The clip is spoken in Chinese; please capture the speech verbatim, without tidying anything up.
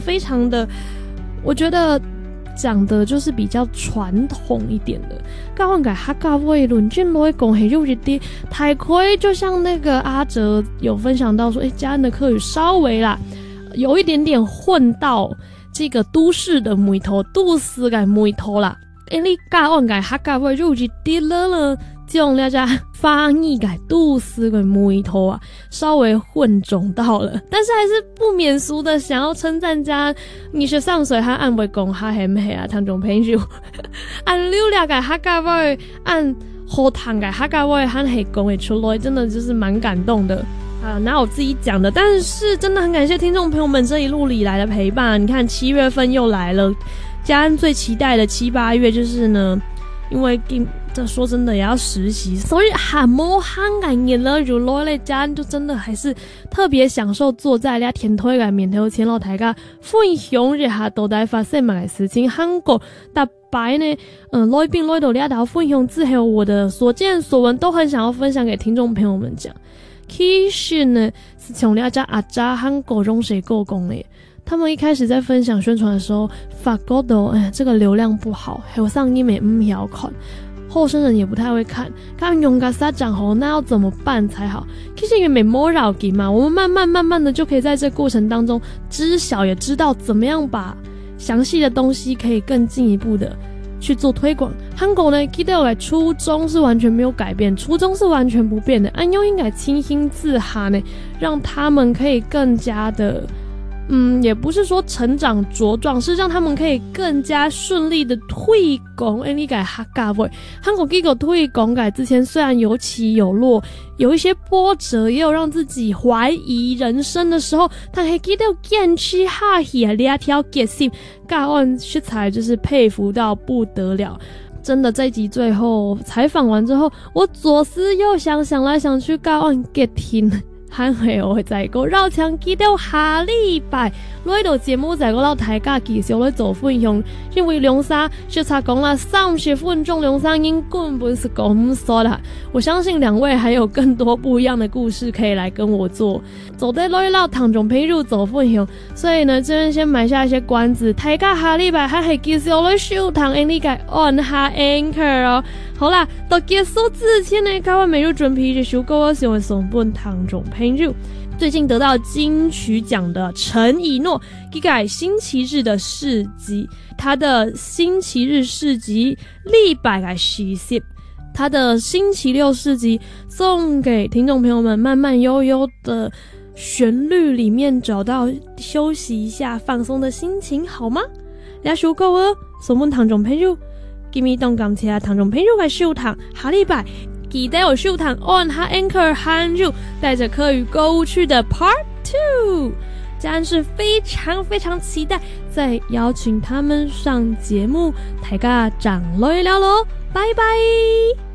非常的，我觉得讲的就是比较传统一点的。嘉安嘅客家話論盡來講係有一啲太虧，就像那個阿哲有分享到說，誒，嘉安的客語稍微啦，有一點點混到這個都市的梅頭，都市嘅梅頭啦。誒，你嘉安嘅客家話有一啲了了，將大家翻譯嘅都市嘅梅頭啊，稍微混種到了，但是還是不免俗的想要稱讚嘉你是上水和按會講哈係唔係啊？聽眾朋友，按溜了嘅客家話，按好堂嘅客家話，和係講會出來，真的就是蠻感動的啊！拿我自己講的，但是真的很感謝聽眾朋友們這一路以來的陪伴。你看七月份又來了，嘉安最期待的七八月就是呢，因為這說真的也要實習，所以還冇很感熱了。如來咧，嘉安就真的還是特別享受坐在咧天台嘅面頭前，老大家分享一下到底發生乜嘅事情。韓國大白呢，嗯，來賓來到呢度分享之後，我的所見所聞都很想要分享給聽眾朋友們講。其實呢，是從呢家阿扎韓國中誰夠講的。他們一開始在分享宣傳的時候，發覺到哎，這個流量不好，還有上音也唔曉看，後生人也不太會看，看用個啥講好，那要怎麼辦才好？其實也沒冇繞緊嘛，我們慢慢慢慢的就可以在這個過程當中知曉，也知道怎麼樣把詳細的東西可以更進一步的去做推廣。韓國呢，記得我來初衷是完全沒有改變，初衷是完全不變的，安又應該清新自哈呢，讓他們可以更加的。嗯，也不是說成長茁壯，是讓他們可以更加順利的推廣。誒，你改客家話，韓國這個推廣改之前雖然有起有落，有一些波折，也有讓自己懷疑人生的時候，但係記得堅持下去啊，兩條決心，嘉安實在就是佩服到不得了。真的，這一集最後採訪完之後，我左思右想，想來想去，嘉安嘅聽。韓係我再個繞牆記到下禮拜來到節目再個到大家繼續來做分享，因為兩沙學茶講了三十分鐘，兩沙應根本是講唔說啦。我相信兩位還有更多不一樣的故事可以來跟我做，走得來到堂中朋友做分享，所以呢，這邊先埋下一些關子，大家下禮拜還係繼續來收聽你嘅 on 下 anchor 哦。好啦，到結束之前呢，嘉安每日準備一首歌，我想送本堂中朋友。最近得到金曲獎的陳以諾，佢改星期日的市集，他的星期日市集禮拜嘅實習，他的星期六市集送給聽眾朋友們慢慢悠悠的旋律裡面找到休息一下放鬆的心情，好嗎？兩首歌哦，送本堂中朋友。今日當感謝堂中朋友嘅收聽，下禮拜記得有收聽 on 下 anchor 韓語帶着客語購物去的 part two， 嘉安是非常非常期待再邀請他們上節目，大家掌來了咯，拜拜。